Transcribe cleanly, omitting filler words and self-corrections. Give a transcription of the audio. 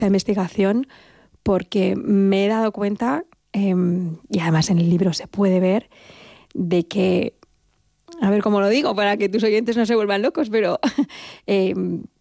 la investigación porque me he dado cuenta, y además en el libro se puede ver, de que, a ver cómo lo digo para que tus oyentes no se vuelvan locos, pero